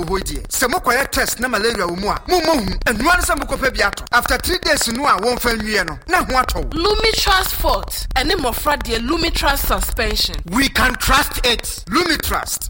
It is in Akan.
ho die se mokoye test na malaria wo mu a momohu enua nsa mokopa bi ato after 3 days no a won fa nwie no na ho ato Lumitras Fort ene mofra de Lumitras suspension we can trust it Lumitras